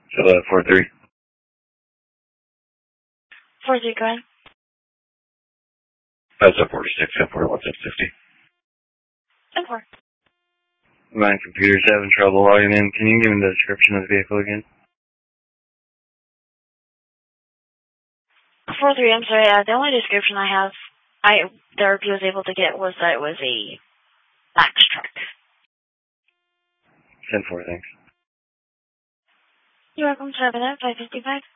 So 4-3. 4-3, go ahead. That's a 46, 10-4, 1750. 10-4. My computer's having trouble logging in. Can you give me the description of the vehicle again? 4-3, I'm sorry, the only description I have, the RP was able to get was that it was a Max truck. 10-4, thanks. You're welcome to have that, 555.